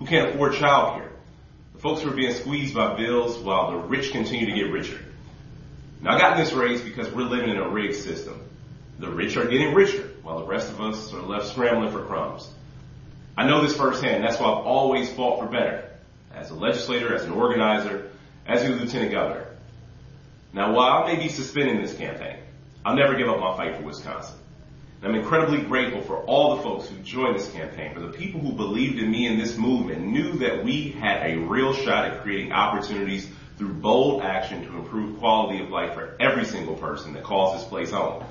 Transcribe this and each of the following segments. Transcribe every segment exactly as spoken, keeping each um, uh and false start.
who can't afford child care, the folks who are being squeezed by bills while the rich continue to get richer. Now, I got in this race because we're living in a rigged system. The rich are getting richer while the rest of us are left scrambling for crumbs. I know this firsthand. That's why I've always fought for better, as a legislator, as an organizer, as a lieutenant governor. Now, while I may be suspending this campaign, I'll never give up my fight for Wisconsin. And I'm incredibly grateful for all the folks who joined this campaign, for the people who believed in me and this movement, knew that we had a real shot at creating opportunities through bold action to improve quality of life for every single person that calls this place home.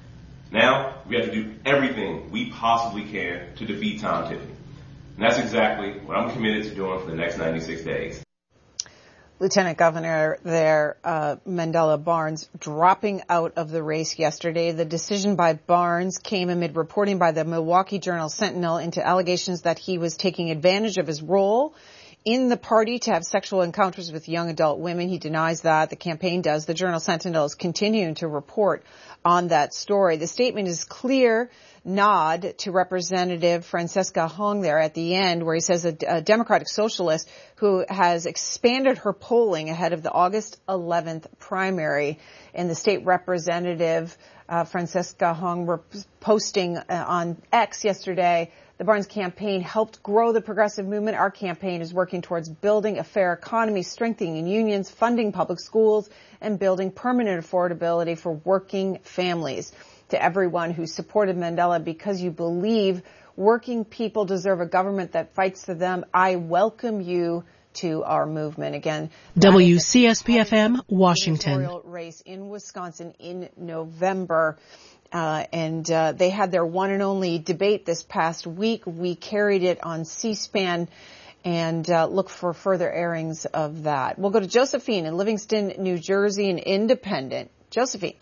Now, we have to do everything we possibly can to defeat Tom Tiffany. And that's exactly what I'm committed to doing for the next ninety-six days. Lieutenant Governor there, uh, Mandela Barnes, dropping out of the race yesterday. The decision by Barnes came amid reporting by the Milwaukee Journal-Sentinel into allegations that he was taking advantage of his role in the party to have sexual encounters with young adult women. He denies that. The campaign does. The Journal-Sentinel is continuing to report on that story. The statement is clear nod to Representative Francesca Hong there at the end, where he says a, a Democratic socialist who has expanded her polling ahead of the August eleventh primary. And the state representative, uh, Francesca Hong, were posting uh, on X yesterday, the Barnes campaign helped grow the progressive movement. Our campaign is working towards building a fair economy, strengthening unions, funding public schools, and building permanent affordability for working families. To everyone who supported Mandela because you believe working people deserve a government that fights for them, I welcome you to our movement. Again, W C S P F M, Washington. Race in Wisconsin in November. Uh, and uh, they had their one and only debate this past week. We carried it on C-SPAN and uh, look for further airings of that. We'll go to Josephine in Livingston, New Jersey, an independent. Josephine.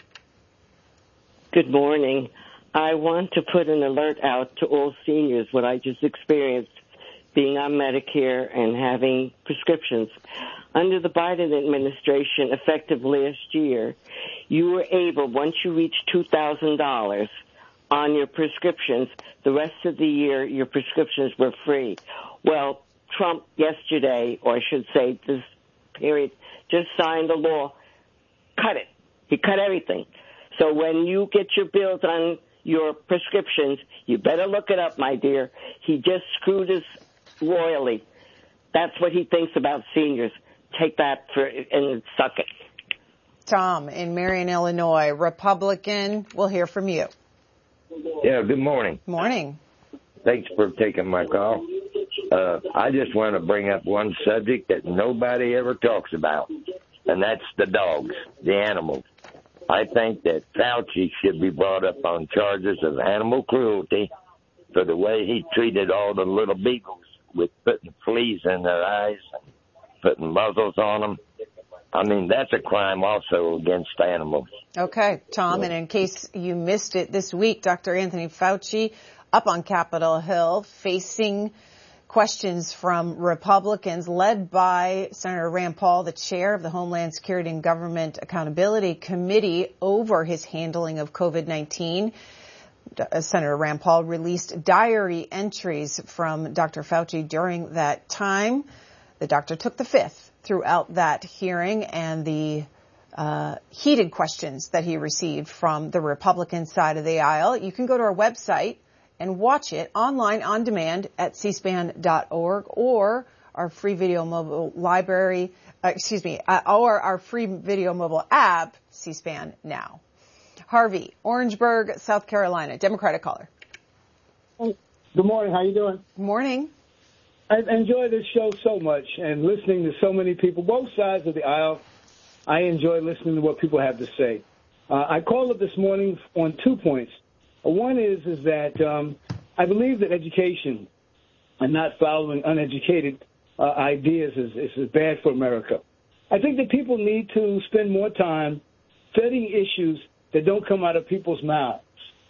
Good morning. I want to put an alert out to all seniors, what I just experienced being on Medicare and having prescriptions. Under the Biden administration, effective last year, you were able, once you reached two thousand dollars on your prescriptions, the rest of the year your prescriptions were free. Well, Trump yesterday, or I should say this period, just signed a law, cut it. He cut everything. So when you get your bills on your prescriptions, you better look it up, my dear. He just screwed us royally. That's what he thinks about seniors. Take that for and suck it. Tom in Marion, Illinois, Republican. We'll hear from you. Yeah, good morning. Morning. Thanks for taking my call. Uh, I just want to bring up one subject that nobody ever talks about, and that's the dogs, the animals. I think that Fauci should be brought up on charges of animal cruelty for the way he treated all the little beagles with putting fleas in their eyes and putting muzzles on them. I mean, that's a crime also against animals. Okay, Tom, and in case you missed it this week, Doctor Anthony Fauci up on Capitol Hill facing questions from Republicans led by Senator Rand Paul, the chair of the Homeland Security and Government Accountability Committee, over his handling of COVID nineteen. Senator Rand Paul released diary entries from Doctor Fauci during that time. The doctor took the fifth throughout that hearing and the uh, heated questions that he received from the Republican side of the aisle. You can go to our website and watch it online on demand at c span dot org or our free video mobile library, uh, excuse me, uh, or our free video mobile app, C-SPAN Now. Harvey, Orangeburg, South Carolina, Democratic caller. Good morning. How you doing? Morning. I enjoy this show so much and listening to so many people, both sides of the aisle. I enjoy listening to what people have to say. Uh, I called up this morning on two points. One is is that um, I believe that education and not following uneducated uh, ideas is, is bad for America. I think that people need to spend more time studying issues that don't come out of people's mouths.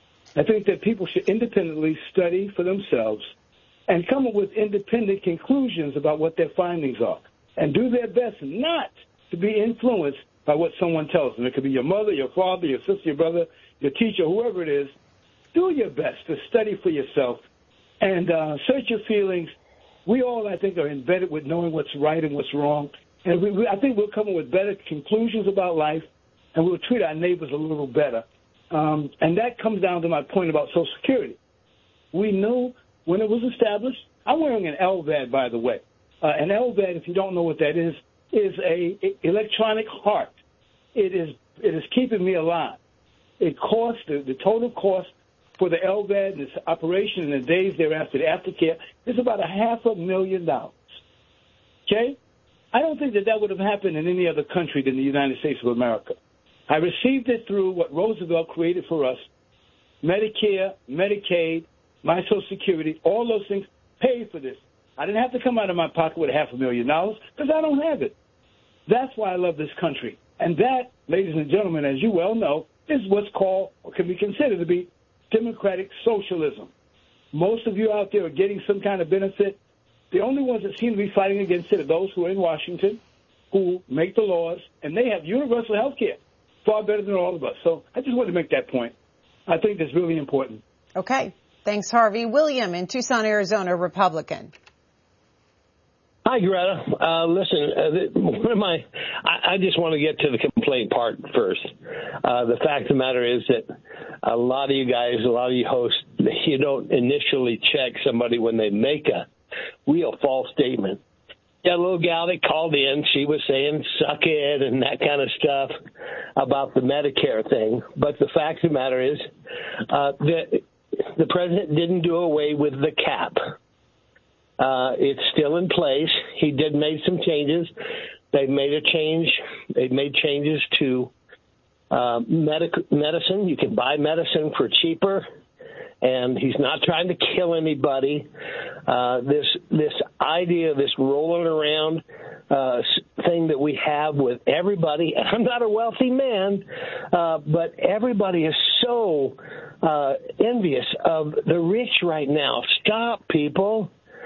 I think that people should independently study for themselves and come up with independent conclusions about what their findings are and do their best not to be influenced by what someone tells them. It could be your mother, your father, your sister, your brother, your teacher, whoever it is. Do your best to study for yourself and uh, search your feelings We all, I think, are embedded with knowing what's right and what's wrong. And we, we, I think we'll come up with better conclusions about life, and we'll treat our neighbors a little better. Um, and that comes down to my point about Social Security. We knew when it was established. I'm wearing an L V A D, by the way. Uh, an L V A D, if you don't know what that is, is a, a electronic heart. It is it is keeping me alive. It costs, the, the total cost for the L V A D and its operation in the days thereafter, the aftercare, is about a half a million dollars. Okay? I don't think that that would have happened in any other country than the United States of America. I received it through what Roosevelt created for us, Medicare, Medicaid, my Social Security, all those things paid for this. I didn't have to come out of my pocket with a half a million dollars because I don't have it. That's why I love this country. And that, ladies and gentlemen, as you well know, is what's called or can be considered to be democratic socialism. Most of you out there are getting some kind of benefit. The only ones that seem to be fighting against it are those who are in Washington, who make the laws, and they have universal health care, far better than all of us. So I just wanted to make that point. I think that's really important. Okay. Thanks, Harvey. William in Tucson, Arizona, Republican. Hi, Greta. Uh, listen, uh, one of my, I, I just want to get to the complaint part first. Uh, the fact of the matter is that a lot of you guys, a lot of you hosts, you don't initially check somebody when they make a real false statement. Yeah, a little gal that called in, she was saying suck it and that kind of stuff about the Medicare thing. But the fact of the matter is uh, that the president didn't do away with the cap. Uh, it's still in place. He did make some changes. They've made a change. They've made changes to uh, medic- medicine. You can buy medicine for cheaper, and he's not trying to kill anybody. Uh, this this idea, this rolling around uh, thing that we have with everybody. And I'm not a wealthy man, uh, but everybody is so uh, envious of the rich right now. Stop, people.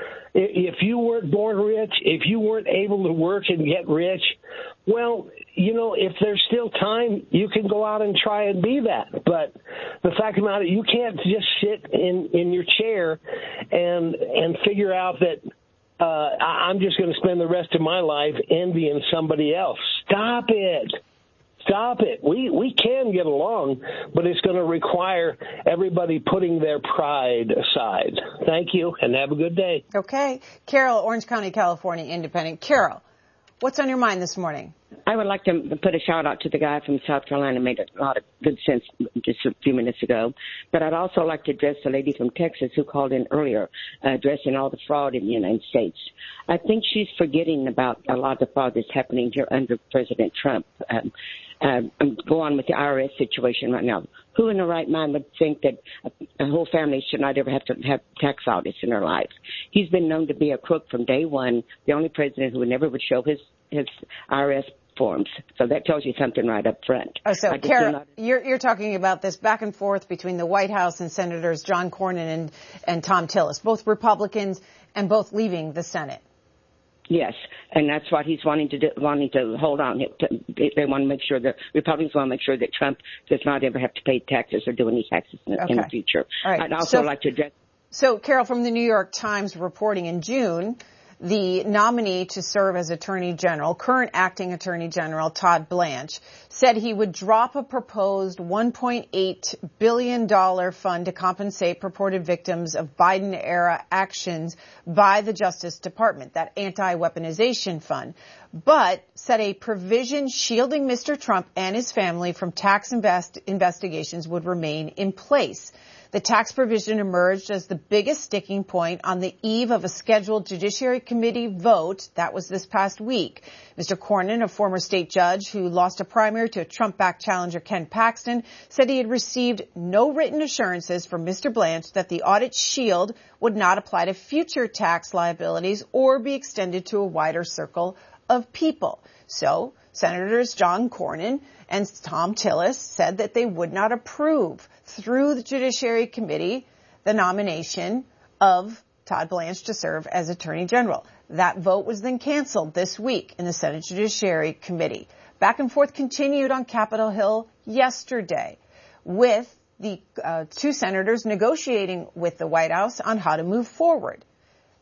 If you weren't born rich, if you weren't able to work and get rich, well, you know, if there's still time, you can go out and try and be that. But the fact of the matter, you can't just sit in, in your chair and and figure out that uh, I'm just going to spend the rest of my life envying somebody else. Stop it. Stop it. We we can get along, but it's going to require everybody putting their pride aside. Thank you, and have a good day. Okay. Carol, Orange County, California, Independent. Carol, what's on your mind this morning? I would like to put a shout-out to the guy from South Carolina. Made a lot of good sense just a few minutes ago. But I'd also like to address the lady from Texas who called in earlier, uh, addressing all the fraud in the United States. I think she's forgetting about a lot of the fraud that's happening here under President Trump. Um, Uh, go on with the I R S situation right now. Who in the right mind would think that a, a whole family should not ever have to have tax audits in their lives? He's been known to be a crook from day one, the only president who never would show his, his I R S forms. So that tells you something right up front. Oh, so, Carol, not... you're, you're talking about this back and forth between the White House and Senators John Cornyn and, and Tom Tillis, both Republicans and both leaving the Senate. Yes, and that's what he's wanting to do, wanting to hold on. They want to make sure that Republicans want to make sure that Trump does not ever have to pay taxes or do any taxes in, okay. in the future. All right. I'd also so, like to address. So, Carol, from the New York Times reporting in June, the nominee to serve as Attorney General, current acting Attorney General Todd Blanche, said he would drop a proposed one point eight billion dollars fund to compensate purported victims of Biden-era actions by the Justice Department, that anti-weaponization fund, but said a provision shielding Mister Trump and his family from tax invest- investigations would remain in place. The tax provision emerged as the biggest sticking point on the eve of a scheduled Judiciary Committee vote. That was this past week. Mister Cornyn, a former state judge who lost a primary to a Trump-backed challenger, Ken Paxton, said he had received no written assurances from Mister Blanche that the audit shield would not apply to future tax liabilities or be extended to a wider circle of people. So Senators John Cornyn and Tom Tillis said that they would not approve through the Judiciary Committee the nomination of Todd Blanche to serve as Attorney General. That vote was then canceled this week in the Senate Judiciary Committee. Back and forth continued on Capitol Hill yesterday with the uh, two senators negotiating with the White House on how to move forward.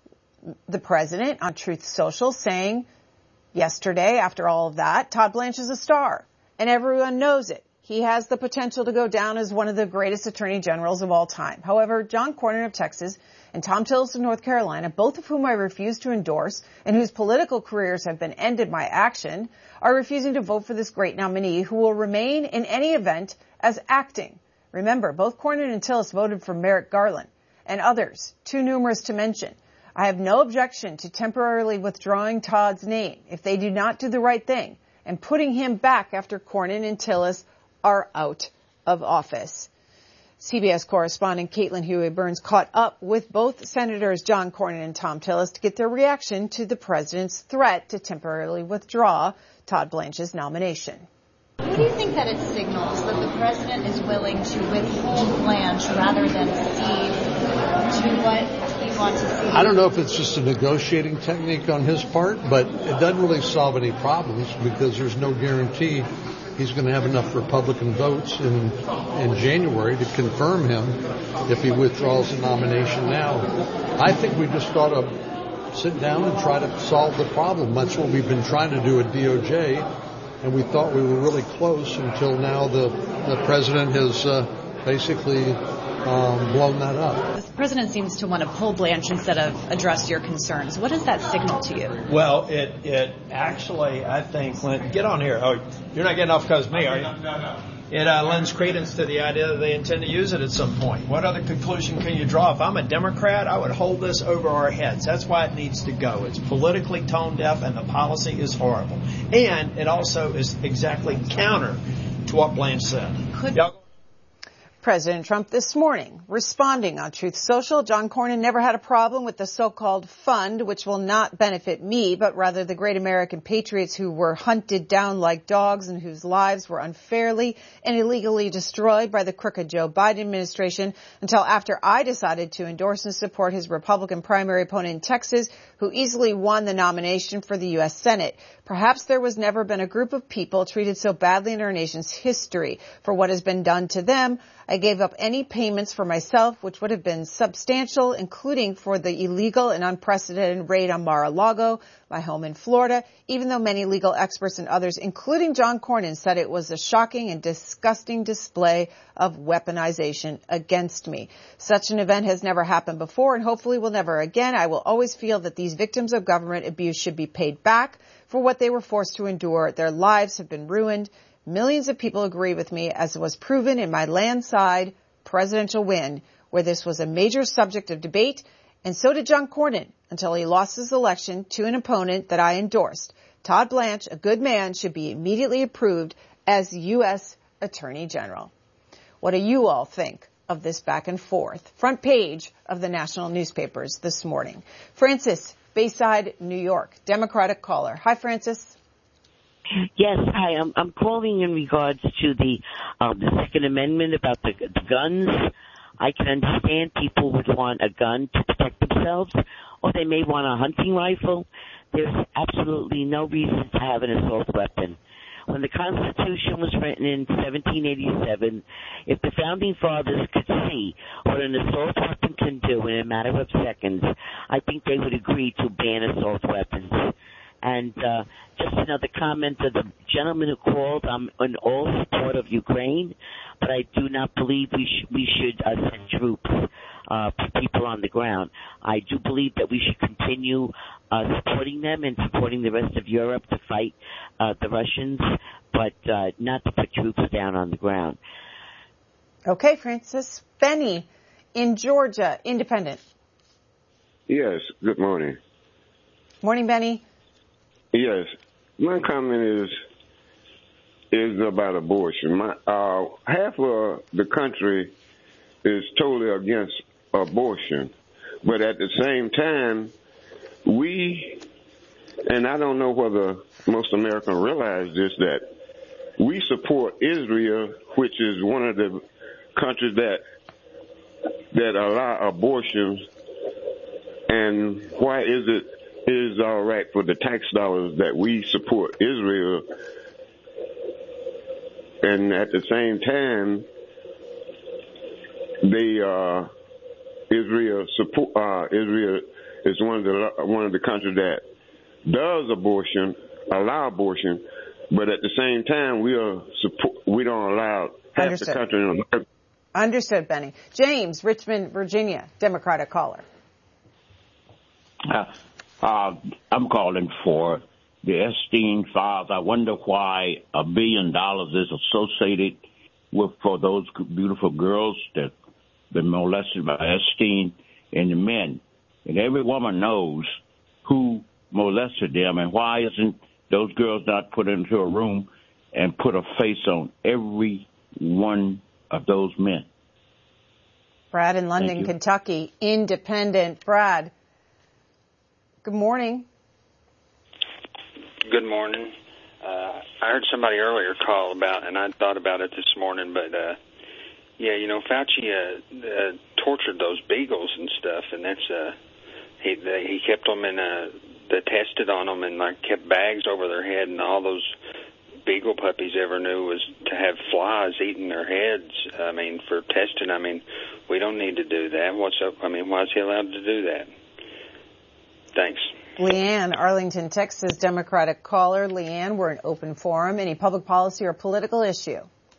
the president on Truth Social saying yesterday, after all of that, Todd Blanche is a star, and everyone knows it. He has the potential to go down as one of the greatest attorney generals of all time. However, John Cornyn of Texas and Thom Tillis of North Carolina, both of whom I refuse to endorse and whose political careers have been ended by action, are refusing to vote for this great nominee who will remain in any event as acting. Remember, both Cornyn and Tillis voted for Merrick Garland and others, too numerous to mention. I have no objection to temporarily withdrawing Todd's name if they do not do the right thing and putting him back after Cornyn and Tillis are out of office. C B S correspondent Caitlin Huey-Burns caught up with both Senators John Cornyn and Thom Tillis to get their reaction to the president's threat to temporarily withdraw Todd Blanche's nomination. What do you think that it signals, that the president is willing to withhold Blanche rather than cede to what he wants to see? I don't know if it's just a negotiating technique on his part, but it doesn't really solve any problems because there's no guarantee he's going to have enough Republican votes in in January to confirm him if he withdraws the nomination now. I think we just ought to sit down and try to solve the problem. That's what we've been trying to do at D O J, and we thought we were really close until now the, the president has uh, basically um, blown that up. The president seems to want to pull Blanche instead of address your concerns. What does that signal to you? Well, it it actually, I think, Lynn, get on here. Oh, you're not getting off because of me, are you? No, no, no. It uh, lends credence to the idea that they intend to use it at some point. What other conclusion can you draw? If I'm a Democrat, I would hold this over our heads. That's why it needs to go. It's politically tone deaf, and the policy is horrible. And it also is exactly counter to what Blanche said. Could President Trump this morning responding on Truth Social. John Cornyn never had a problem with the so-called fund, which will not benefit me, but rather the great American patriots who were hunted down like dogs and whose lives were unfairly and illegally destroyed by the crooked Joe Biden administration until after I decided to endorse and support his Republican primary opponent in Texas, who easily won the nomination for the U S Senate. Perhaps there was never been a group of people treated so badly in our nation's history for what has been done to them. I gave up any payments for myself, which would have been substantial, including for the illegal and unprecedented raid on Mar-a-Lago, my home in Florida, even though many legal experts and others, including John Cornyn, said it was a shocking and disgusting display of weaponization against me. Such an event has never happened before and hopefully will never again. I will always feel that these victims of government abuse should be paid back for what they were forced to endure. Their lives have been ruined. Millions of people agree with me, as was proven in my landslide presidential win, where this was a major subject of debate, and so did John Cornyn, until he lost his election to an opponent that I endorsed. Todd Blanche, a good man, should be immediately approved as U S Attorney General. What do you all think of this back and forth? Front page of the national newspapers this morning. Francis, Bayside, New York, Democratic caller. Hi, Francis. Yes, hi. I'm, I'm calling in regards to the, um, the Second Amendment about the, the guns. I can understand people would want a gun to protect themselves, or they may want a hunting rifle. There's absolutely no reason to have an assault weapon. When the Constitution was written in seventeen eighty-seven, if the Founding Fathers could see what an assault weapon can do in a matter of seconds, I think they would agree to ban assault weapons. And uh, just another comment to the gentleman who called, I'm in all support of Ukraine, but I do not believe we, sh- we should uh, send troops, uh, people on the ground. I do believe that we should continue uh, supporting them and supporting the rest of Europe to fight uh, the Russians, but uh, not to put troops down on the ground. Okay, Francis. Benny in Georgia, Independent. Yes, good morning. Morning, Benny. Yes, my comment is is about abortion. My, uh, half of the country is totally against abortion, but at the same time, we, and I don't know whether most Americans realize this, that we support Israel, which is one of the countries that that allow abortions. And why is it is all right for the tax dollars that we support Israel, and at the same time, they uh, Israel support uh, Israel is one of the one of the countries that does abortion, allow abortion, but at the same time we are support, we don't allow half Understood. the country in America. Understood, Benny. James, Richmond, Virginia, Democratic caller. Uh, uh, I'm calling for the Epstein files. I wonder why a billion dollars is associated with for those beautiful girls that been molested by Epstein and the men. And every woman knows who molested them, and why isn't those girls not put into a room and put a face on every one of those men? Brad in London, Kentucky, independent. Brad, good morning. Good morning. Uh, I heard somebody earlier call about, and I thought about it this morning, but, uh, yeah, you know, Fauci uh, uh, tortured those beagles and stuff, and that's, uh, he they, he kept them in, uh, they tested on them and, like, kept bags over their head, and all those beagle puppies ever knew was to have flies eating their heads, I mean, for testing. I mean, we don't need to do that. What's up? I mean, why is he allowed to do that? Thanks. Leanne, Arlington, Texas, Democratic caller. Leanne, we're an open forum. Any public policy or political issue?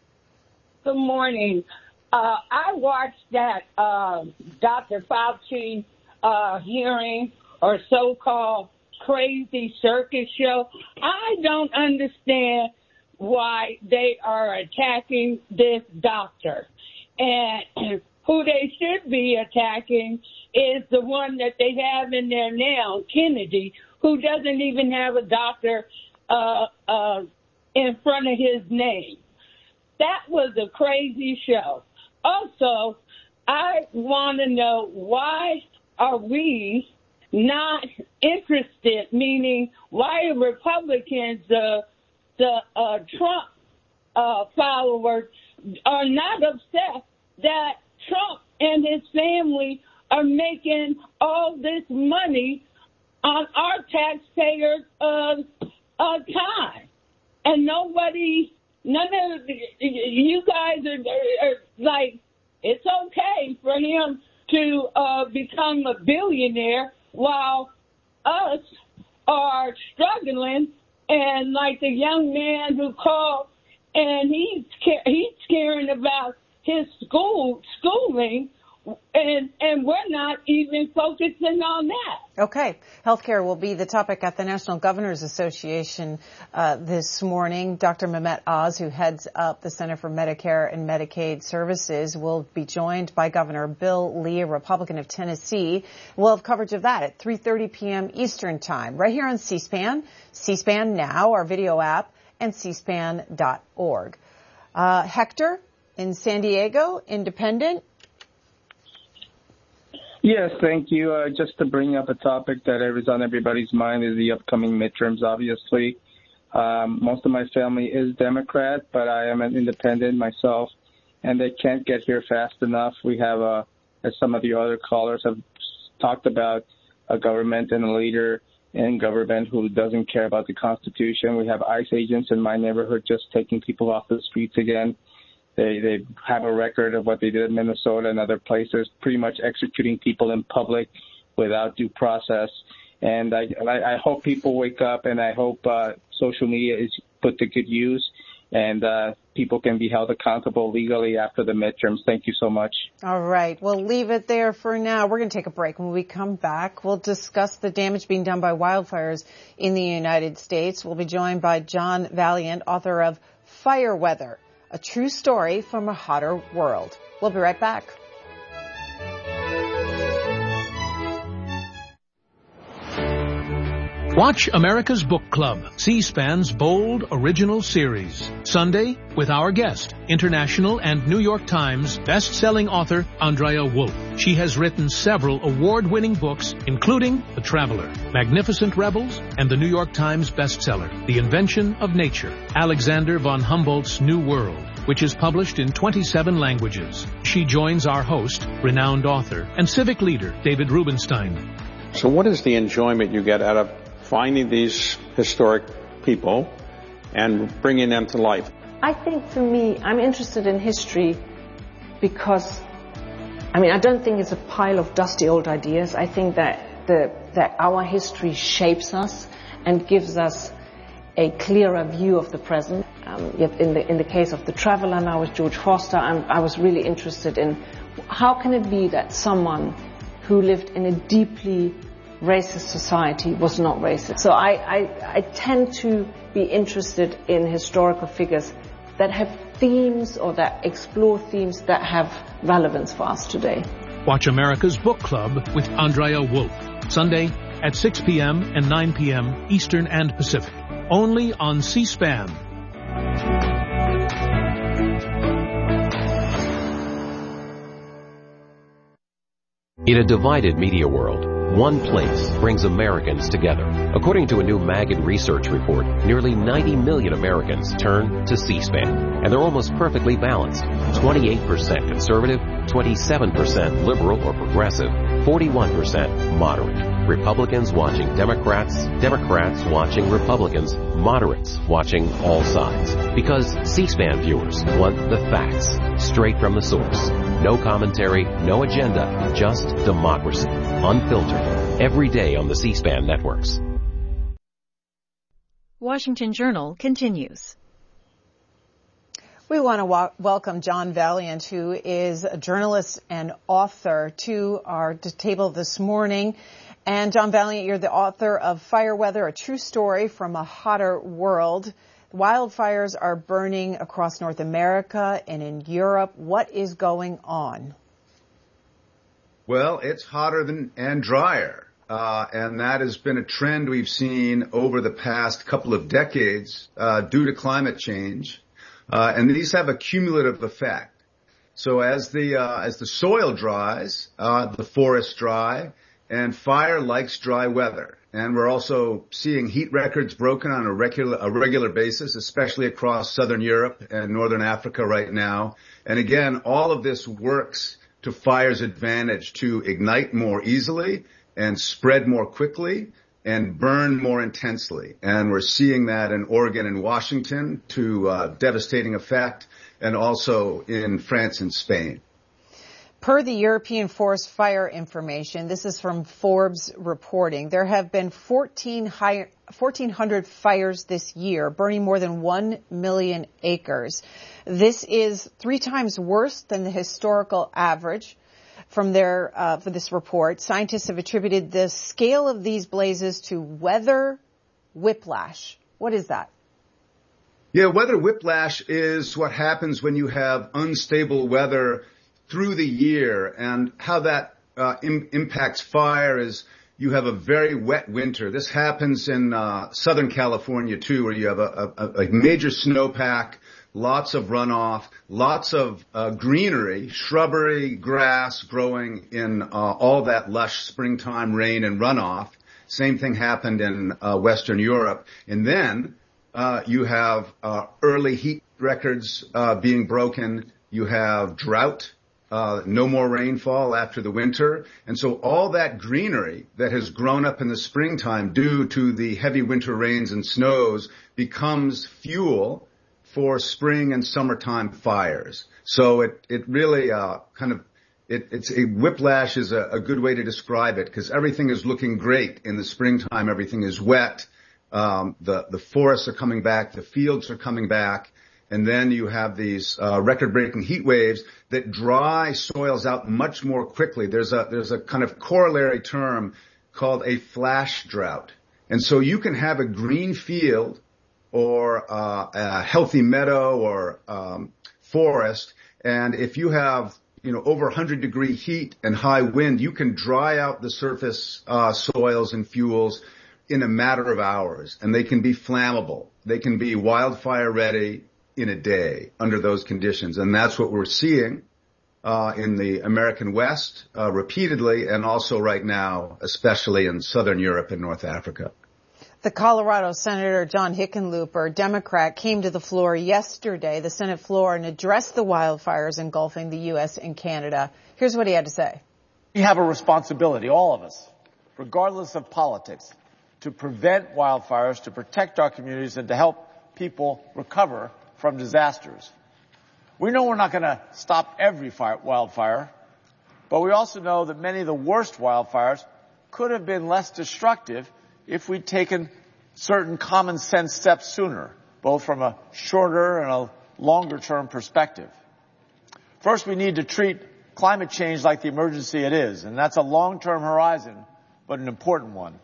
Good morning. Uh, I watched that uh, Doctor Fauci uh, hearing or so-called crazy circus show. I don't understand why they are attacking this doctor. And who they should be attacking is the one that they have in there now, Kennedy, who doesn't even have a doctor uh, uh, in front of his name. That was a crazy show. Also, I want to know, why are we not interested, meaning why are Republicans, uh, the uh, Trump uh, followers, are not upset that Trump and his family are making all this money on our taxpayers' uh, uh, time. And nobody, none of you guys are, are like, it's okay for him to uh, become a billionaire while us are struggling. And like the young man who called, and he's he's caring about his school schooling, and and we're not even focusing on that. Okay. Healthcare will be the topic at the National Governors Association uh, this morning. Doctor Mehmet Oz, who heads up the Center for Medicare and Medicaid Services, will be joined by Governor Bill Lee, a Republican of Tennessee. We'll have coverage of that at three thirty p.m. Eastern Time, right here on C-SPAN, C-SPAN Now, our video app, and C SPAN dot org. Uh, Hector in San Diego, independent. Yes, thank you. Uh, just to bring up a topic that is on everybody's mind is the upcoming midterms, obviously. Um, most of my family is Democrat, but I am an independent myself, and they can't get here fast enough. We have, uh, as some of the other callers have talked about, a government and a leader in government who doesn't care about the Constitution. We have ICE agents in my neighborhood just taking people off the streets again. They they have a record of what they did in Minnesota and other places, pretty much executing people in public without due process. And I I, I hope people wake up, and I hope uh, social media is put to good use, and uh, people can be held accountable legally after the midterms. Thank you so much. All right. We'll leave it there for now. We're going to take a break. When we come back, we'll discuss the damage being done by wildfires in the United States. We'll be joined by John Valiant, author of Fire Weather, a true story from a hotter world. We'll be right back. Watch America's Book Club, C-SPAN's bold original series. Sunday, with our guest, international and New York Times best-selling author Andrea Wolf. She has written several award-winning books, including The Traveler, Magnificent Rebels, and the New York Times bestseller, The Invention of Nature, Alexander von Humboldt's New World, which is published in twenty-seven languages. She joins our host, renowned author, and civic leader David Rubenstein. So what is the enjoyment you get out of finding these historic people and bringing them to life? I think for me, I'm interested in history because, I mean, I don't think it's a pile of dusty old ideas. I think that the that our history shapes us and gives us a clearer view of the present. Um, yet in the in the case of The Traveller now with George Foster, I'm, I was really interested in how can it be that someone who lived in a deeply racist society was not racist. So I, I, I tend to be interested in historical figures that have themes or that explore themes that have relevance for us today. Watch America's Book Club with Andrea Wolf, Sunday at six p.m. and nine p.m. Eastern and Pacific, only on C-SPAN. In a divided media world, one place brings Americans together. According to a new Magid research report, nearly ninety million Americans turn to C-SPAN, and they're almost perfectly balanced. twenty-eight percent conservative, twenty-seven percent liberal or progressive, forty-one percent moderate. Republicans watching Democrats, Democrats watching Republicans, moderates watching all sides. Because C-SPAN viewers want the facts, straight from the source. No commentary, no agenda, just democracy. Unfiltered. Every day on the C-SPAN networks. Washington Journal continues. We want to wa- welcome John Vaillant, who is a journalist and author, to our table this morning. And John Vaillant, you're the author of Fire Weather, A True Story from a Hotter World. Wildfires are burning across North America and in Europe. What is going on? Well, it's hotter than and drier, uh, and that has been a trend we've seen over the past couple of decades uh, due to climate change, uh, and these have a cumulative effect. So as the uh, as the soil dries, uh, the forests dry, and fire likes dry weather. And we're also seeing heat records broken on a regular, a regular basis, especially across southern Europe and northern Africa right now. And again, all of this works to fire's advantage to ignite more easily and spread more quickly and burn more intensely. And we're seeing that in Oregon and Washington to uh, devastating effect, and also in France and Spain. Per the European Forest Fire information, this is from Forbes reporting, there have been fourteen hundred fires this year, burning more than one million acres. This is three times worse than the historical average. From their, uh, for this report, scientists have attributed the scale of these blazes to weather whiplash. What is that? Yeah, weather whiplash is what happens when you have unstable weather through the year, and how that uh, im- impacts fire is you have a very wet winter. This happens in uh, Southern California too, where you have a, a, a major snowpack, lots of runoff, lots of uh, greenery, shrubbery, grass growing in uh, all that lush springtime rain and runoff. Same thing happened in uh, Western Europe. And then uh, you have uh, early heat records uh, being broken. You have drought. Uh, no more rainfall after the winter. And so all that greenery that has grown up in the springtime due to the heavy winter rains and snows becomes fuel for spring and summertime fires. So it, it really, uh, kind of, it, it's a whiplash is a, a good way to describe it, because everything is looking great in the springtime. Everything is wet. Um, the, the forests are coming back. The fields are coming back. And then you have these uh, record-breaking heat waves that dry soils out much more quickly. There's a there's a kind of corollary term called a flash drought. And so you can have a green field or uh, a healthy meadow or um, forest, and if you have you know over one hundred degree heat and high wind, you can dry out the surface uh, soils and fuels in a matter of hours, and they can be flammable. They can be wildfire ready in a day under those conditions. And that's what we're seeing uh, in the American West uh, repeatedly, and also right now, especially in Southern Europe and North Africa. The Colorado Senator John Hickenlooper, Democrat, came to the floor yesterday, the Senate floor, and addressed the wildfires engulfing the U S and Canada. Here's what he had to say. We have a responsibility, all of us, regardless of politics, to prevent wildfires, to protect our communities, and to help people recover from disasters. We know we're not going to stop every fire, wildfire, but we also know that many of the worst wildfires could have been less destructive if we'd taken certain common sense steps sooner, both from a shorter and a longer term perspective. First, we need to treat climate change like the emergency it is, and that's a long-term horizon, but an important one.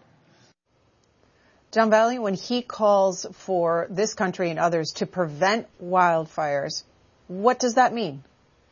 John Valliant, when he calls for this country and others to prevent wildfires, what does that mean?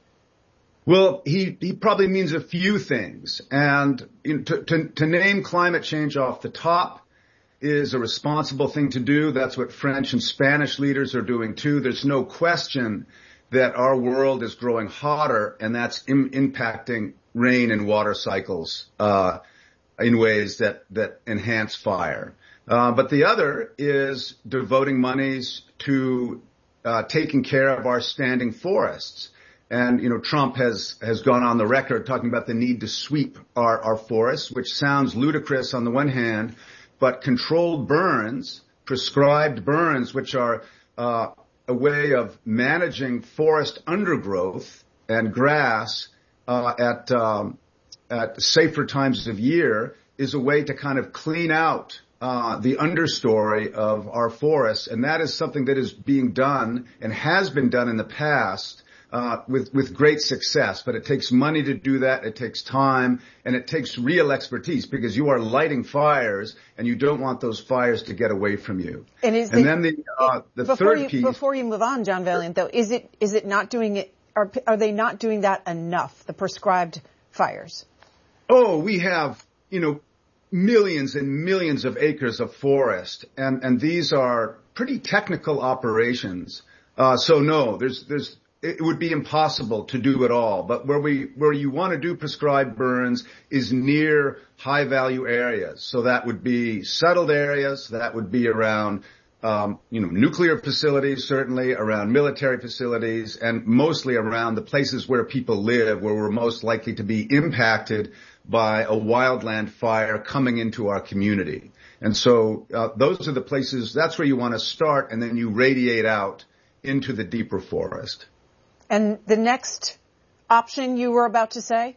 Well, he, he probably means a few things. And you know, to, to, to name climate change off the top is a responsible thing to do. That's what French and Spanish leaders are doing too. There's no question that our world is growing hotter, and that's im- impacting rain and water cycles uh, in ways that, that enhance fire. Uh, but the other is devoting monies to uh, taking care of our standing forests. And, you know, Trump has, has gone on the record talking about the need to sweep our, our forests, which sounds ludicrous on the one hand, but controlled burns, prescribed burns, which are uh, a way of managing forest undergrowth and grass uh, at, um, at safer times of year, is a way to kind of clean out Uh, the understory of our forests, and that is something that is being done and has been done in the past uh, with with great success. But it takes money to do that, it takes time, and it takes real expertise, because you are lighting fires and you don't want those fires to get away from you. And, is and it, then the uh, the before third you, piece. Before you move on, John Valliant, though, is it is it not doing it? Are are they not doing that enough? The prescribed fires. Oh, we have, you know, millions and millions of acres of forest, and, and these are pretty technical operations. Uh, so no, there's, there's, it would be impossible to do it all. But where we, where you want to do prescribed burns is near high value areas. So that would be settled areas, that would be around, um, you know, nuclear facilities, certainly around military facilities, and mostly around the places where people live, where we're most likely to be impacted by a wildland fire coming into our community. And so uh, those are the places, that's where you want to start, and then you radiate out into the deeper forest. And the next option you were about to say?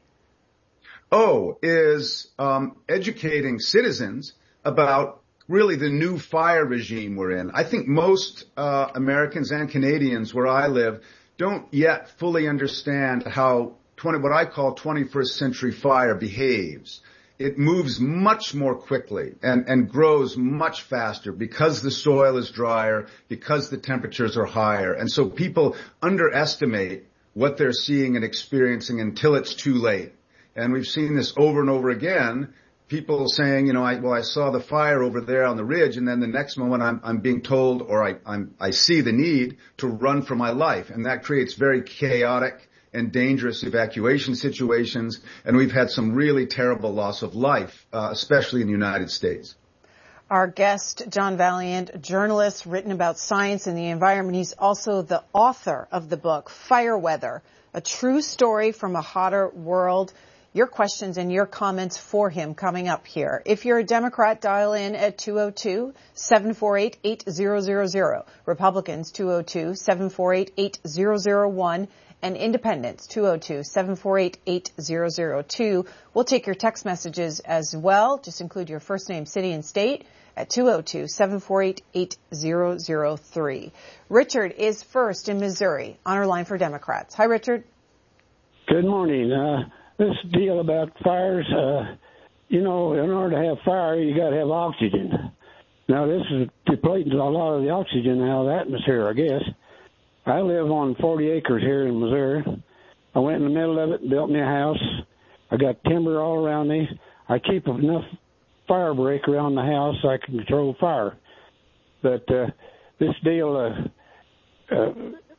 Oh, is um, educating citizens about really the new fire regime we're in. I think most uh, Americans and Canadians where I live don't yet fully understand how what I call twenty-first century fire behaves. It moves much more quickly and, and grows much faster because the soil is drier, because the temperatures are higher. And so people underestimate what they're seeing and experiencing until it's too late. And we've seen this over and over again. People saying, you know, I, well, I saw the fire over there on the ridge, and then the next moment I'm, I'm being told, or I, I'm, I see the need to run for my life. And that creates very chaotic and dangerous evacuation situations, and we've had some really terrible loss of life, uh, especially in the United States. Our guest, John Valliant, journalist, written about science and the environment. He's also the author of the book, Fire Weather, a true story from a hotter world. Your questions and your comments for him coming up here. If you're a Democrat, dial in at two oh two, seven four eight, eight thousand. Republicans, two oh two, seven four eight, eight thousand one. And Independents, two oh two, seven four eight, eight thousand two. We'll take your text messages as well. Just include your first name, city, and state at two oh two, seven four eight, eight thousand three. Richard is first in Missouri on our line for Democrats. Hi, Richard. Good morning. Uh, this deal about fires, uh, you know, in order to have fire, you got to have oxygen. Now, this is depleting a lot of the oxygen out of the atmosphere, I guess. I live on forty acres here in Missouri. I went in the middle of it and built me a house. I got timber all around me. I keep enough fire break around the house so I can control fire. But uh, this deal, uh, uh,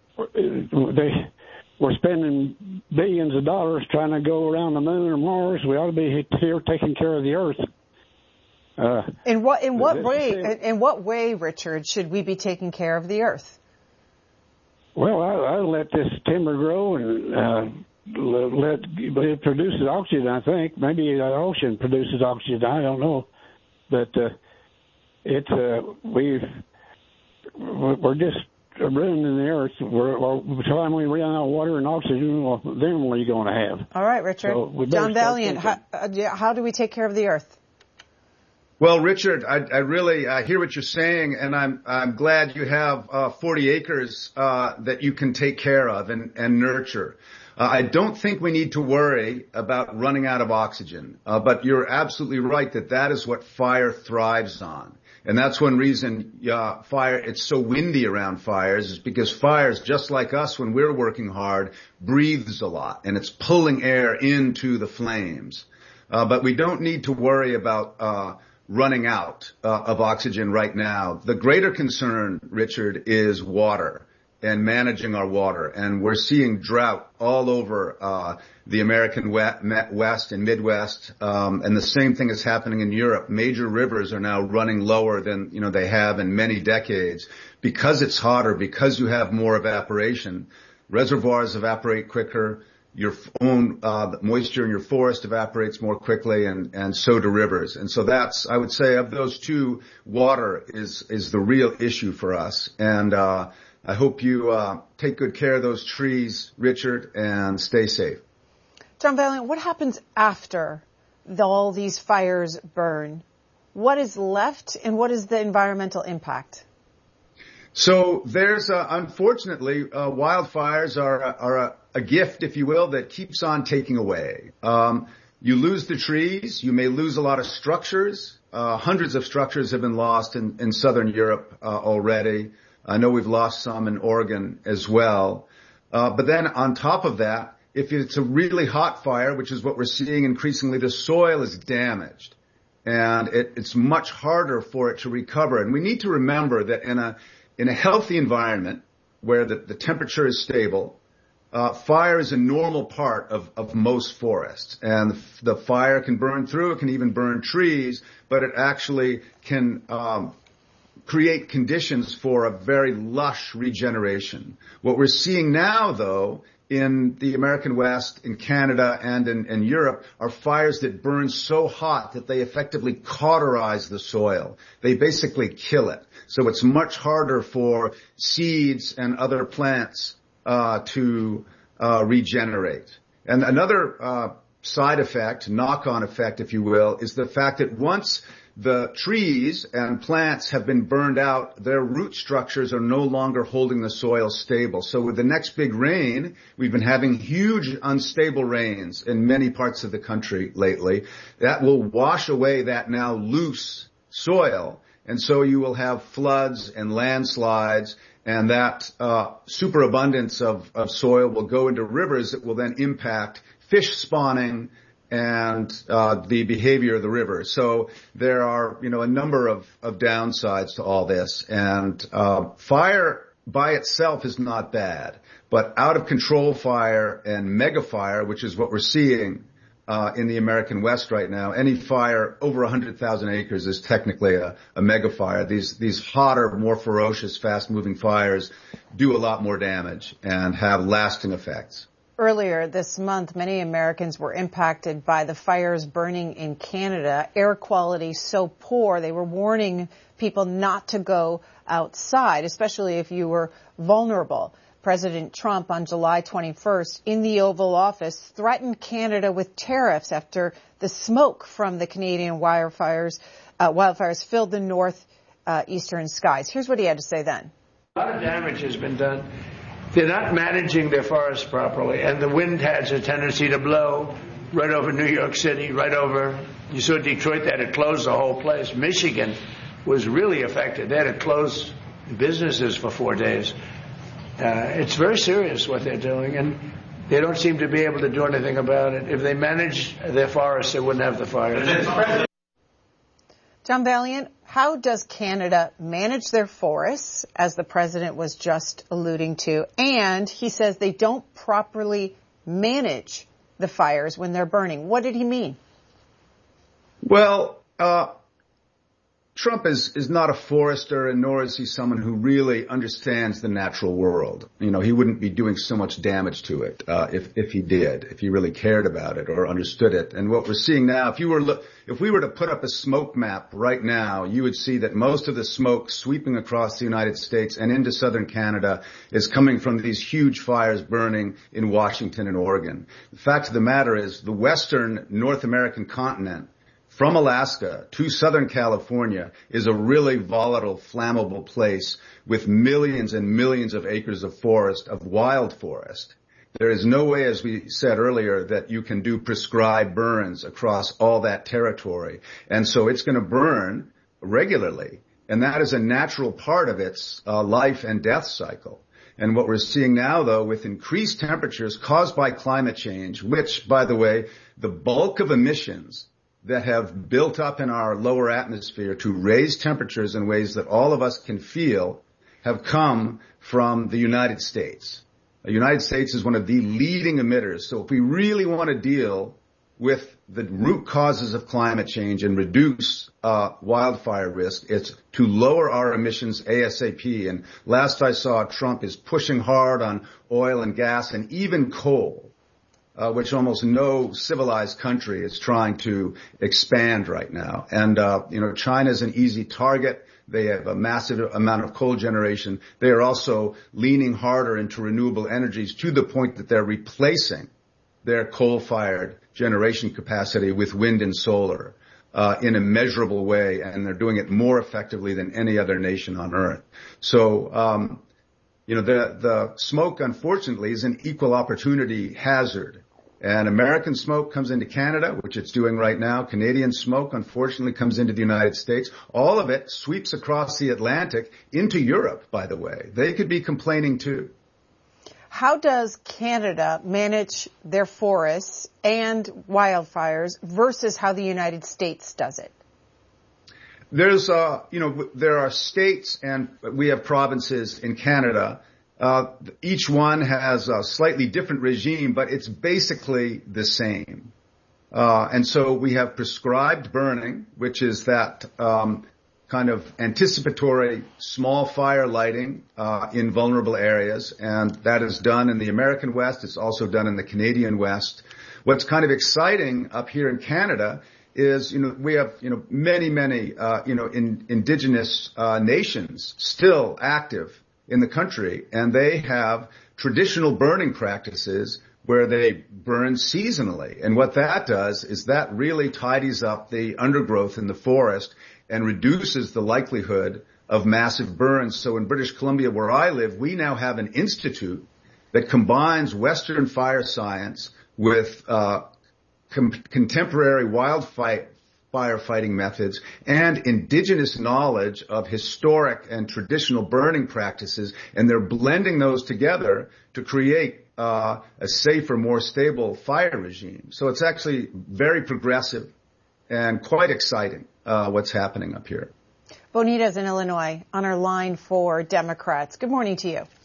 they we're spending billions of dollars trying to go around the moon or Mars. We ought to be here taking care of the Earth. Uh, in what in what way in, in what way, Richard, should we be taking care of the Earth? Well, I, I let this timber grow and uh, let it produces oxygen. I think maybe the ocean produces oxygen. I don't know, but uh, it's uh, we've we're just ruining the Earth. We're, we're, by the time we run out of water and oxygen, well, then what are you going to have? All right, Richard. So John Valliant, how, uh, how do we take care of the Earth? Well, Richard, I, I really I hear what you're saying, and I'm I'm glad you have uh, forty acres uh, that you can take care of and, and nurture. Uh, I don't think we need to worry about running out of oxygen, uh, but you're absolutely right that that is what fire thrives on. And that's one reason uh, fire, it's so windy around fires, is because fires, just like us when we're working hard, breathes a lot, and it's pulling air into the flames. Uh, but we don't need to worry about uh running out uh, of oxygen right now. The greater concern, Richard, is water and managing our water. And we're seeing drought all over uh the American West and Midwest. Um, and the same thing is happening in Europe. Major rivers are now running lower than, you know, they have in many decades. Because it's hotter, because you have more evaporation, reservoirs evaporate quicker. Your own uh moisture in your forest evaporates more quickly, and and so do rivers. And so that's, I would say, of those two, water is is the real issue for us. And uh I hope you uh take good care of those trees, Richard, and stay safe. John Vaillant, what happens after the, all these fires burn? What is left, and what is the environmental impact? So there's, uh, unfortunately, uh, wildfires are, are a, a gift, if you will, that keeps on taking away. Um, you lose the trees. You may lose a lot of structures. Uh, hundreds of structures have been lost in, in southern Europe uh, already. I know we've lost some in Oregon as well. Uh, but then on top of that, if it's a really hot fire, which is what we're seeing increasingly, the soil is damaged. And it, it's much harder for it to recover. And we need to remember that in a In a healthy environment where the, the temperature is stable, uh, fire is a normal part of, of most forests. And the, the fire can burn through, it can even burn trees, but it actually can um, create conditions for a very lush regeneration. What we're seeing now, though, in the American West, in Canada, and in, in Europe are fires that burn so hot that they effectively cauterize the soil. They basically kill it. So it's much harder for seeds and other plants uh to uh regenerate. And another uh side effect, knock-on effect, if you will, is the fact that once the trees and plants have been burned out, their root structures are no longer holding the soil stable. So with the next big rain, we've been having huge unstable rains in many parts of the country lately. That will wash away that now loose soil. And so you will have floods and landslides, and that uh superabundance of, of soil will go into rivers that will then impact fish spawning and uh the behavior of the river. So there are, you know, a number of, of downsides to all this. And uh fire by itself is not bad, but out of control fire and mega fire, which is what we're seeing Uh, in the American West right now, any fire over one hundred thousand acres is technically a, a mega fire. These, these hotter, more ferocious, fast-moving fires do a lot more damage and have lasting effects. Earlier this month, many Americans were impacted by the fires burning in Canada. Air quality so poor, they were warning people not to go outside, especially if you were vulnerable. President Trump on July twenty-first in the Oval Office threatened Canada with tariffs after the smoke from the Canadian wildfires, uh, wildfires filled the north uh, eastern skies. Here's what he had to say then. A lot of damage has been done. They're not managing their forests properly, and the wind has a tendency to blow right over New York City, right over, you saw Detroit, they had to close the whole place. Michigan was really affected. They had to close businesses for four days. Uh, it's very serious what they're doing, and they don't seem to be able to do anything about it. If they managed their forests, they wouldn't have the fires. John Vaillant, how does Canada manage their forests, as the president was just alluding to? And he says they don't properly manage the fires when they're burning. What did he mean? Well, uh, Trump is, is not a forester, and nor is he someone who really understands the natural world. You know, he wouldn't be doing so much damage to it, uh, if, if he did, if he really cared about it or understood it. And what we're seeing now, if you were, look, if we were to put up a smoke map right now, you would see that most of the smoke sweeping across the United States and into southern Canada is coming from these huge fires burning in Washington and Oregon. The fact of the matter is the western North American continent, from Alaska to Southern California is a really volatile, flammable place with millions and millions of acres of forest, of wild forest. There is no way, as we said earlier, that you can do prescribed burns across all that territory. And so it's going to burn regularly. And that is a natural part of its uh, life and death cycle. And what we're seeing now, though, with increased temperatures caused by climate change, which, by the way, the bulk of emissions that have built up in our lower atmosphere to raise temperatures in ways that all of us can feel have come from the United States. The United States is one of the leading emitters. So if we really want to deal with the root causes of climate change and reduce uh wildfire risk, it's to lower our emissions ASAP. And last I saw, Trump is pushing hard on oil and gas and even coal, uh which almost no civilized country is trying to expand right now. And, uh you know, China's an easy target. They have a massive amount of coal generation. They are also leaning harder into renewable energies to the point that they're replacing their coal-fired generation capacity with wind and solar uh in a measurable way, and they're doing it more effectively than any other nation on earth. So, um you know, the the smoke, unfortunately, is an equal opportunity hazard. And American smoke comes into Canada, which it's doing right now. Canadian smoke, unfortunately, comes into the United States. All of it sweeps across the Atlantic into Europe, by the way. They could be complaining, too. How does Canada manage their forests and wildfires versus how the United States does it? There's, uh, you know, there are states and we have provinces in Canada. Uh, each one has a slightly different regime, but it's basically the same. Uh, and so we have prescribed burning, which is that, um, kind of anticipatory small fire lighting, uh, in vulnerable areas. And that is done in the American West. It's also done in the Canadian West. What's kind of exciting up here in Canada is, you know, we have, you know, many, many, uh, you know, in, indigenous, uh, nations still active in the country, and they have traditional burning practices where they burn seasonally. And what that does is that really tidies up the undergrowth in the forest and reduces the likelihood of massive burns. So in British Columbia, where I live, we now have an institute that combines Western fire science with uh com- contemporary wildfire firefighting methods and indigenous knowledge of historic and traditional burning practices, and they're blending those together to create uh a safer, more stable fire regime. So it's actually very progressive and quite exciting, uh what's happening up here. Bonita's in Illinois on our line for Democrats. Good morning to you.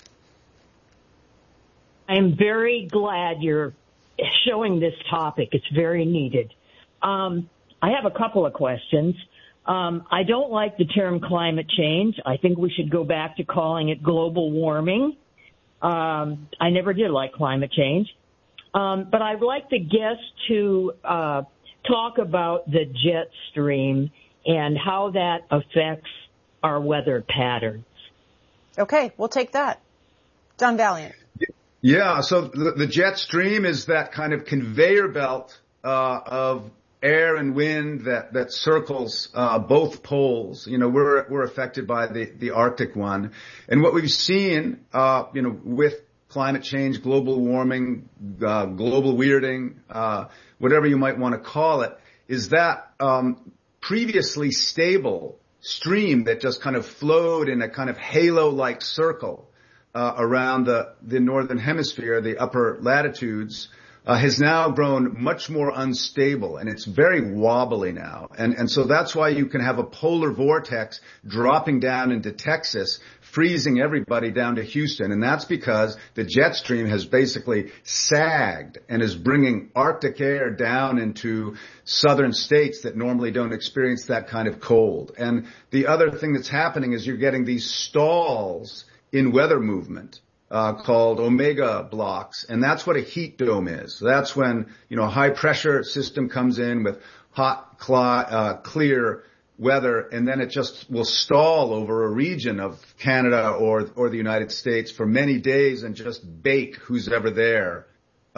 I'm very glad you're showing this topic. It's very needed. Um, I have a couple of questions. Um, I don't like the term climate change. I think we should go back to calling it global warming. Um, I never did like climate change. Um, but I'd like the guests to uh, talk about the jet stream and how that affects our weather patterns. Okay, we'll take that. John Valiant. Yeah, so the, the jet stream is that kind of conveyor belt uh of air and wind that that circles uh both poles. You know, we're we're affected by the the Arctic one. And what we've seen uh you know with climate change, global warming, uh global weirding, uh whatever you might want to call it, is that um previously stable stream that just kind of flowed in a kind of halo-like circle Uh, around the, the northern hemisphere, the upper latitudes, uh, has now grown much more unstable, and it's very wobbly now. And, and so that's why you can have a polar vortex dropping down into Texas, freezing everybody down to Houston. And that's because the jet stream has basically sagged and is bringing Arctic air down into southern states that normally don't experience that kind of cold. And the other thing that's happening is you're getting these stalls in weather movement, uh, called omega blocks. And that's what a heat dome is. That's when, you know, a high pressure system comes in with hot, cl- uh, clear weather, and then it just will stall over a region of Canada or, or the United States for many days and just bake who's ever there,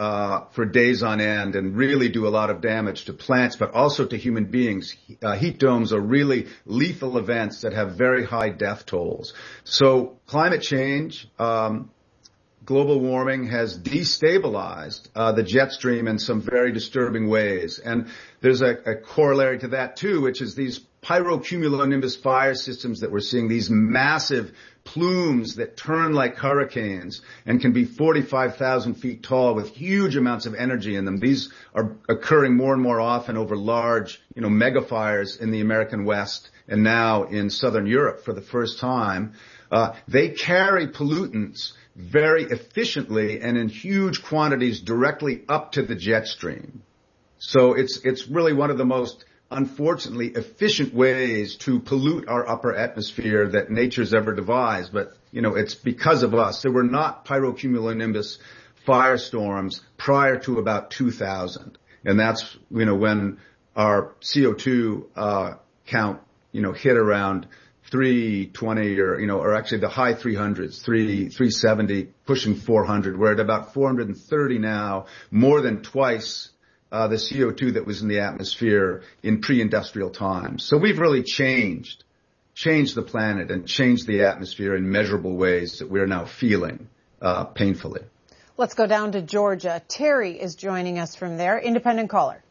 uh, for days on end and really do a lot of damage to plants, but also to human beings. Uh, heat domes are really lethal events that have very high death tolls. So climate change, um, global warming has destabilized uh, the jet stream in some very disturbing ways. And there's a, a corollary to that too, which is these pyrocumulonimbus fire systems that we're seeing, these massive plumes that turn like hurricanes and can be forty-five thousand feet tall with huge amounts of energy in them. These are occurring more and more often over large, you know, mega fires in the American West and now in Southern Europe for the first time. Uh, they carry pollutants very efficiently and in huge quantities directly up to the jet stream. So it's, it's really one of the most, unfortunately, efficient ways to pollute our upper atmosphere that nature's ever devised. But, you know, it's because of us. There were not pyrocumulonimbus firestorms prior to about two thousand. And that's, you know, when our C O two, uh, count, you know, hit around three twenty or, you know, or actually the high three hundreds, three, three seventy, pushing four hundred. We're at about four hundred thirty now, more than twice uh, the C O two that was in the atmosphere in pre-industrial times. So we've really changed, changed the planet and changed the atmosphere in measurable ways that we're now feeling uh, painfully. Let's go down to Georgia. Terry is joining us from there. Independent caller.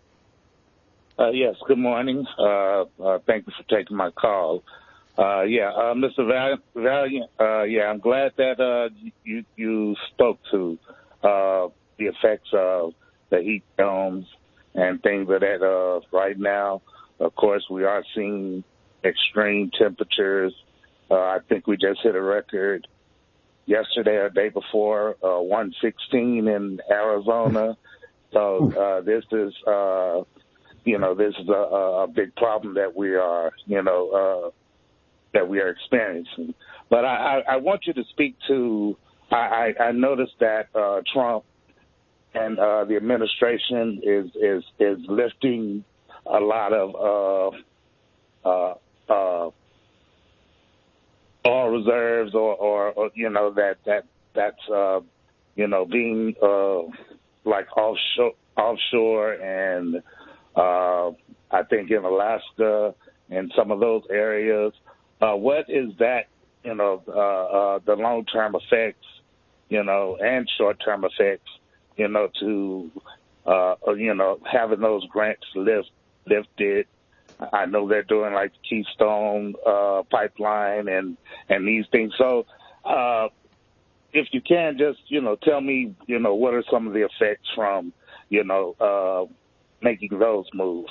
Uh, yes, good morning. Uh, uh, thank you for taking my call. Uh, yeah, uh, Mister Val- Valiant, uh, yeah, I'm glad that, uh, you, you spoke to, uh, the effects of the heat domes and things of that, uh, right now. Of course, we are seeing extreme temperatures. Uh, I think we just hit a record yesterday or the day before, uh, one sixteen in Arizona. So, uh, this is, uh, you know, this is a, a big problem that we are, you know, uh, that we are experiencing. But I, I, I want you to speak to, I, I, I noticed that uh, Trump and uh, the administration is, is, is lifting a lot of uh, uh, uh, oil reserves or, or, or, you know, that, that that's, uh, you know, being uh, like offshore, offshore and uh, I think in Alaska and some of those areas. Uh, what is that, you know, uh, uh, the long-term effects, you know, and short-term effects, you know, to, uh, you know, having those grants lift, lifted. I know they're doing like the Keystone, uh, pipeline and, and these things. So, uh, if you can just, you know, tell me, you know, what are some of the effects from, you know, uh, making those moves?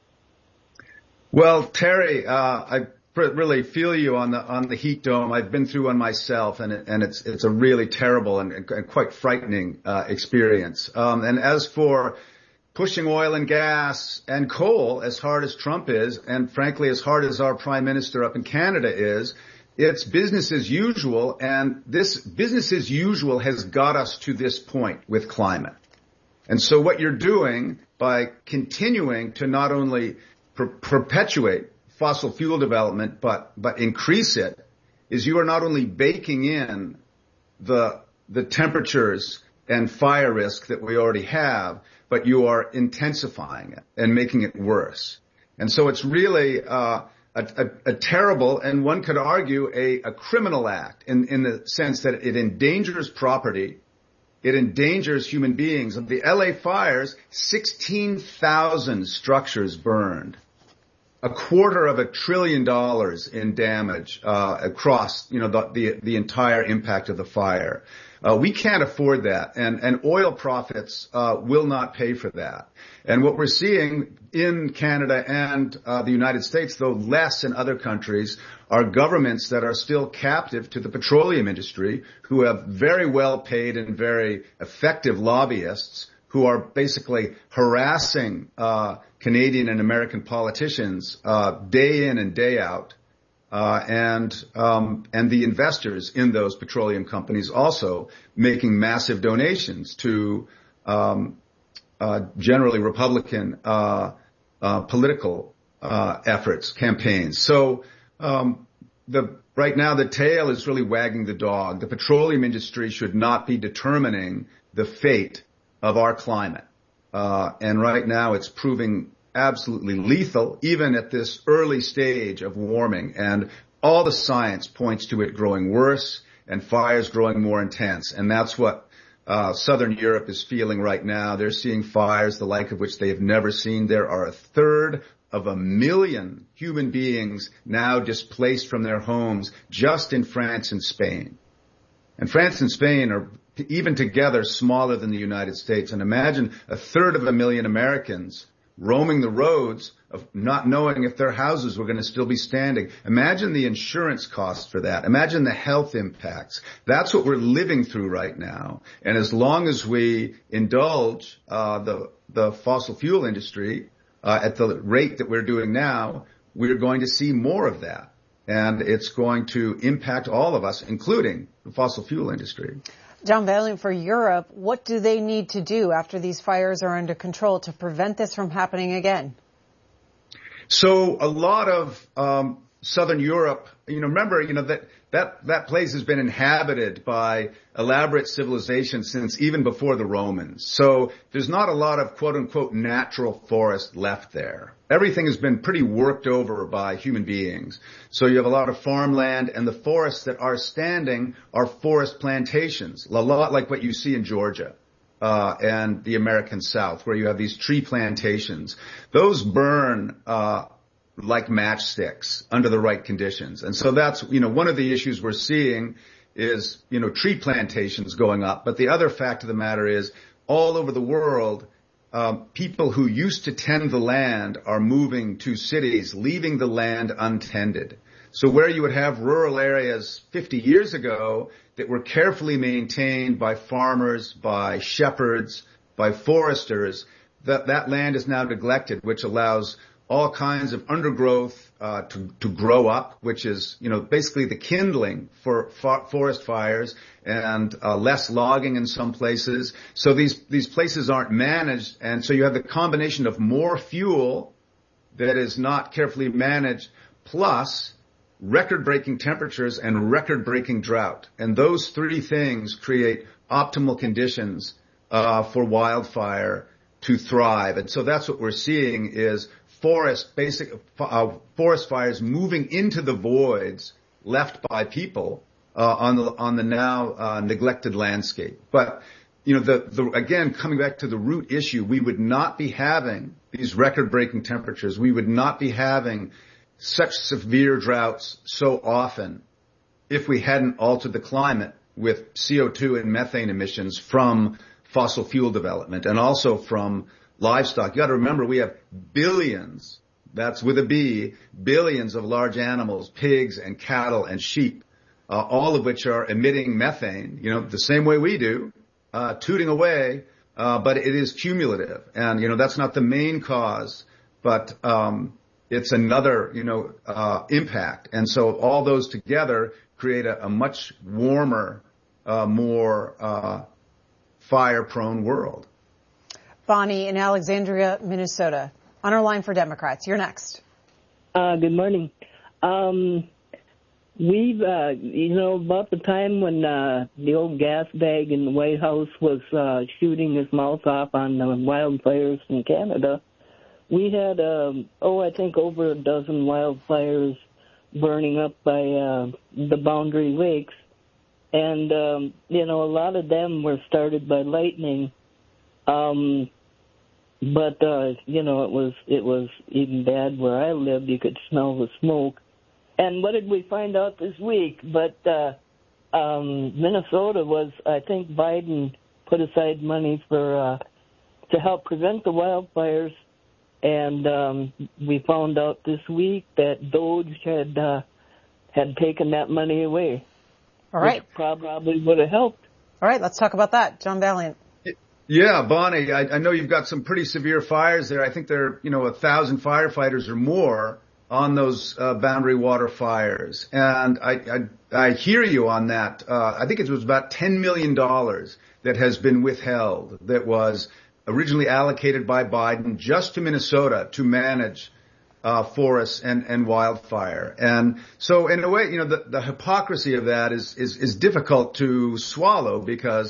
Well, Terry, uh, I really feel you on the on the heat dome. I've been through one myself, and it, and it's it's a really terrible and, and quite frightening uh, experience. Um, and as for pushing oil and gas and coal as hard as Trump is, and frankly as hard as our prime minister up in Canada is, it's business as usual. And this business as usual has got us to this point with climate. And so what you're doing by continuing to not only per- perpetuate fossil fuel development, but, but increase it, is you are not only baking in the, the temperatures and fire risk that we already have, but you are intensifying it and making it worse. And so it's really, uh, a, a, a terrible, and one could argue a, a criminal act in, in the sense that it endangers property. It endangers human beings. Of the L A fires, sixteen thousand structures burned. A quarter of a trillion dollars in damage uh, across, you know, the, the the entire impact of the fire. Uh, we can't afford that, and and oil profits uh, will not pay for that. And what we're seeing in Canada and uh, the United States, though less in other countries, are governments that are still captive to the petroleum industry, who have very well paid and very effective lobbyists who are basically harassing uh Canadian and American politicians uh day in and day out, uh and um and the investors in those petroleum companies also making massive donations to um uh generally Republican uh uh political uh efforts, campaigns. So um the right now the tail is really wagging the dog. The petroleum industry should not be determining the fate of our climate. Uh, and right now it's proving absolutely lethal, even at this early stage of warming. And all the science points to it growing worse and fires growing more intense. And that's what uh, Southern Europe is feeling right now. They're seeing fires the like of which they have never seen. There are a third of a million human beings now displaced from their homes just in France and Spain. And France and Spain are even together smaller than the United States. And imagine a third of a million Americans roaming the roads of not knowing if their houses were going to still be standing. Imagine the insurance costs for that. Imagine the health impacts. That's what we're living through right now. And as long as we indulge uh, the the fossil fuel industry uh, at the rate that we're doing now, we're going to see more of that. And it's going to impact all of us, including the fossil fuel industry. John Vaillant, for Europe, what do they need to do after these fires are under control to prevent this from happening again? So a lot of um, Southern Europe, you know, remember, you know, that, that, that place has been inhabited by elaborate civilizations since even before the Romans. So there's not a lot of quote unquote natural forest left there. Everything has been pretty worked over by human beings. So you have a lot of farmland, and the forests that are standing are forest plantations, a lot like what you see in Georgia. Uh, and the American South, where you have these tree plantations. Those burn, uh, like matchsticks under the right conditions. And so that's, you know, one of the issues we're seeing is, you know, tree plantations going up. But the other fact of the matter is, all over the world, um, people who used to tend the land are moving to cities, leaving the land untended. So where you would have rural areas fifty years ago that were carefully maintained by farmers, by shepherds, by foresters, that, that land is now neglected, which allows all kinds of undergrowth uh, to, to grow up, which is, you know, basically the kindling for fo- forest fires, and uh, less logging in some places. So these, these places aren't managed, and so you have the combination of more fuel that is not carefully managed, plus record-breaking temperatures and record-breaking drought. And those three things create optimal conditions uh, for wildfire to thrive. And so that's what we're seeing is forest, basic uh, forest fires moving into the voids left by people uh, on the on the now uh, neglected landscape. But you know, the, the again coming back to the root issue, we would not be having these record-breaking temperatures. We would not be having such severe droughts so often if we hadn't altered the climate with C O two and methane emissions from fossil fuel development and also from livestock. You got to remember, we have billions, that's with a B, billions of large animals, pigs and cattle and sheep, uh, all of which are emitting methane, you know, the same way we do, uh, tooting away, uh, but it is cumulative. And, you know, that's not the main cause, but, um, it's another, you know, uh, impact. And so all those together create a, a much warmer, uh, more, uh, fire-prone world. Bonnie in Alexandria, Minnesota. On our line for Democrats. You're next. Uh, good morning. Um, we've, uh, you know, about the time when, uh, the old gas bag in the White House was, uh, shooting his mouth off on the wildfires in Canada, we had, um, oh, I think over a dozen wildfires burning up by uh, the Boundary Lakes. And, um, you know, a lot of them were started by lightning. Um, but, uh, you know, it was it was even bad where I lived. You could smell the smoke. And what did we find out this week? But uh, um, Minnesota was, I think Biden put aside money for uh, to help prevent the wildfires. And um, we found out this week that Doge had uh, had taken that money away. All right. Which probably would have helped. All right, let's talk about that. John Vaillant. Yeah, Bonnie, I, I know you've got some pretty severe fires there. I think there are, you know, a thousand firefighters or more on those uh, Boundary Water fires. And I, I, I hear you on that. Uh, I think it was about ten million dollars that has been withheld, that was originally allocated by Biden just to Minnesota to manage uh forests and, and wildfire. And so in a way, you know, the, the hypocrisy of that is, is, is difficult to swallow because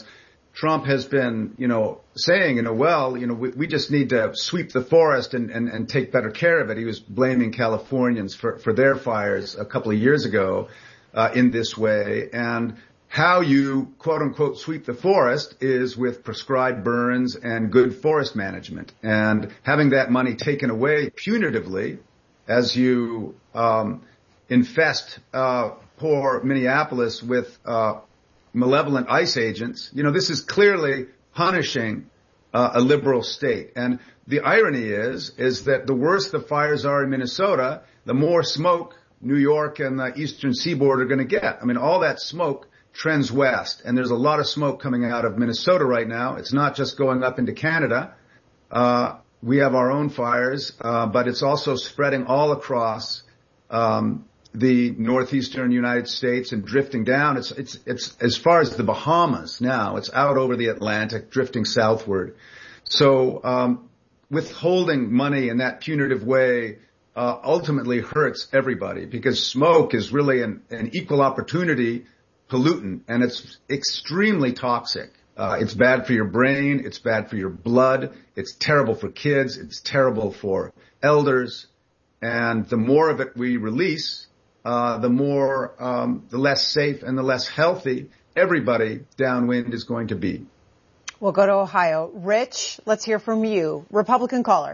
Trump has been, you know, saying, you know, well, you know, we, we just need to sweep the forest and, and, and take better care of it. He was blaming Californians for, for their fires a couple of years ago uh, in this way. And how you, quote unquote, sweep the forest is with prescribed burns and good forest management. And having that money taken away punitively as you um, infest uh, poor Minneapolis with uh malevolent ICE agents, you know, this is clearly punishing uh, a liberal state. And the irony is, is that the worse the fires are in Minnesota, the more smoke New York and the eastern seaboard are going to get. I mean, all that smoke trends west, and there's a lot of smoke coming out of Minnesota right now. It's not just going up into Canada. Uh, we have our own fires, uh, but it's also spreading all across um the northeastern United States and drifting down. It's, it's, it's as far as the Bahamas now. It's out over the Atlantic, drifting southward. So, um, withholding money in that punitive way, uh, ultimately hurts everybody because smoke is really an, an equal opportunity pollutant and it's extremely toxic. Uh, it's bad for your brain. It's bad for your blood. It's terrible for kids. It's terrible for elders. And the more of it we release, Uh, the more, um, the less safe and the less healthy everybody downwind is going to be. We'll go to Ohio. Rich, let's hear from you. Republican caller.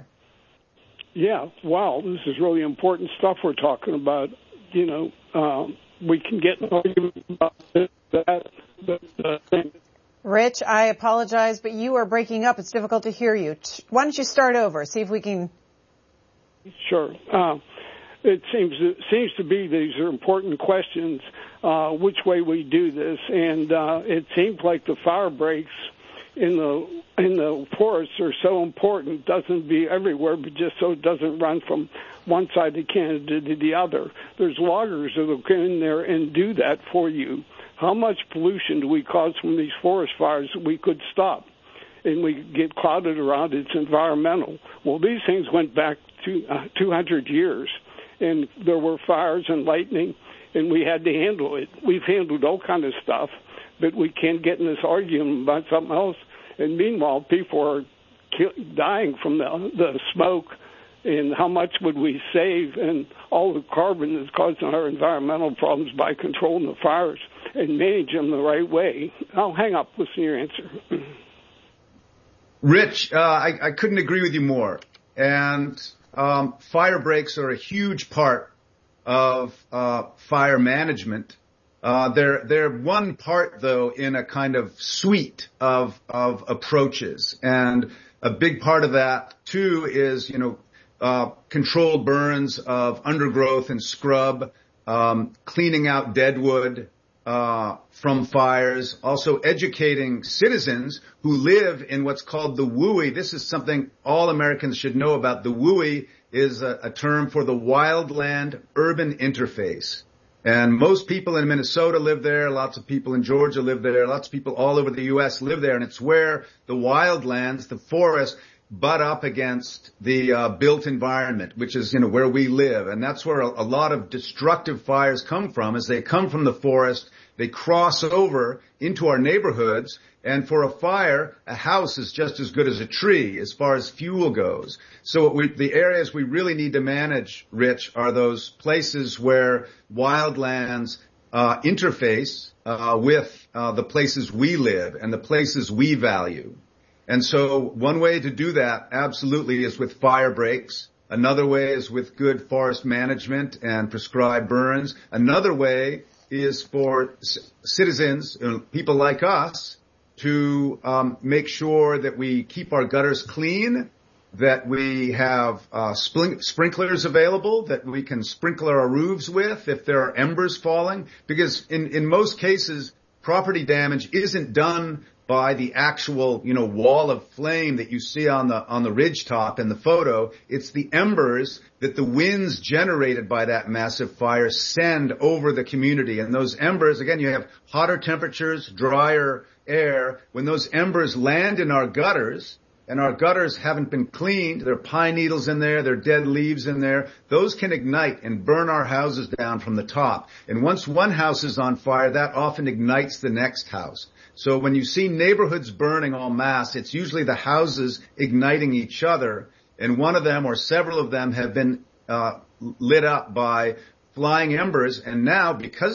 Yeah, wow, this is really important stuff we're talking about. You know, um, we can get an argument about this, that, but uh, thing. Rich, I apologize, but you are breaking up. It's difficult to hear you. Why don't you start over? See if we can. Sure. Uh, It seems it seems to be these are important questions, uh, which way we do this, and uh, it seems like the fire breaks in the in the forests are so important. It doesn't be everywhere, but just so it doesn't run from one side of Canada to the other. There's loggers that will go in there and do that for you. How much pollution do we cause from these forest fires that we could stop? And we get clouded around it's environmental. Well, these things went back to uh, two hundred years. And there were fires and lightning, and we had to handle it. We've handled all kind of stuff, but we can't get in this argument about something else. And meanwhile, people are ki- dying from the, the smoke, and how much would we save and all the carbon that's causing our environmental problems by controlling the fires and manage them the right way. I'll hang up, listen to your answer. Rich, uh, I, I couldn't agree with you more. And Um, fire breaks are a huge part of uh, fire management. Uh, they're they're one part, though, in a kind of suite of of approaches, and a big part of that too is you know uh, controlled burns of undergrowth and scrub, um, cleaning out deadwood uh, from fires, also educating citizens who live in what's called the W U I. This is something all Americans should know about. The W U I is a, a term for the wildland urban interface. And most people in Minnesota live there. Lots of people in Georgia live there. Lots of people all over the U S live there. And it's where the wildlands, the forest, butt up against the uh, built environment, which is, you know, where we live. And that's where a, a lot of destructive fires come from, is they come from the forest. They cross over into our neighborhoods. And for a fire, a house is just as good as a tree as far as fuel goes. So what we, the areas we really need to manage, Rich, are those places where wildlands uh, interface uh, with uh, the places we live and the places we value. And so one way to do that absolutely is with fire breaks. Another way is with good forest management and prescribed burns. Another way is for c- citizens, uh, people like us, to um, make sure that we keep our gutters clean, that we have uh, splink- sprinklers available, that we can sprinkle our roofs with if there are embers falling. Because in, in most cases, property damage isn't done by the actual, you know, wall of flame that you see on the on the ridge top in the photo. It's the embers that the winds generated by that massive fire send over the community. And those embers, again, you have hotter temperatures, drier air. When those embers land in our gutters, and our gutters haven't been cleaned, there are pine needles in there, there are dead leaves in there, those can ignite and burn our houses down from the top. And once one house is on fire, that often ignites the next house. So when you see neighborhoods burning en masse, it's usually the houses igniting each other, and one of them or several of them have been uh, lit up by flying embers. And now, because